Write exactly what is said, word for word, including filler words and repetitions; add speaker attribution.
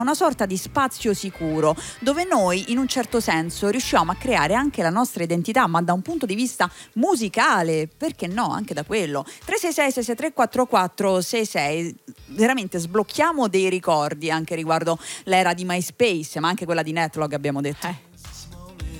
Speaker 1: una sorta di spazio sicuro dove noi in un certo senso riusciamo a creare anche la nostra identità, ma da un punto di vista musicale, perché no, anche da quello. tre sei sei sei sei tre quattro quattro sei sei, veramente sblocchiamo dei ricordi anche riguardo l'era di MySpace, ma anche quella di Netlog abbiamo detto.
Speaker 2: Eh.